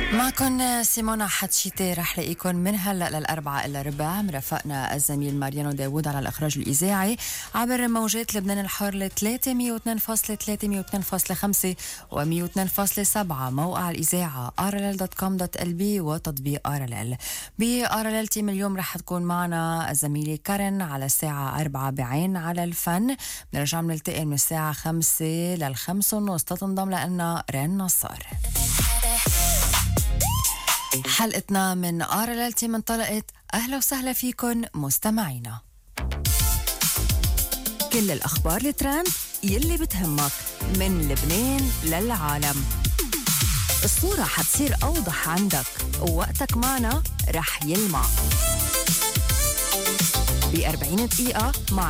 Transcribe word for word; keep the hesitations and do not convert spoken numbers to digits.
معكن سيمونا حتشيتي. رح لاقيكن من هلا للأربعة إلا ربع. مرافقنا الزميل ماريانو داوود على الإخراج الإذاعي عبر موجات لبنان الحر ل ثلاثة مية واثنين فاصلة ثلاثة مية واثنين فاصلة خمسة و مية واثنين فاصلة سبعة، موقع الإذاعة آر إل إل دوت كوم دوت إل بي وتطبيق آر إل إل. بآر إل إل تيم اليوم رح تكون معنا الزميلة كارن على الساعة أربعة بعين على الفن. بنرجع بنلتقي من الساعة خمسة للخمس ونص تتنضم لنا رين نصار. حلقتنا من آر إل إل تيم انطلقت. أهلا وسهلا فيكن مستمعينا. كل الأخبار الترند يلي بتهمك من لبنان للعالم. الصورة حتصير أوضح عندك ووقتك معنا رح يلمع بأربعين دقيقة مع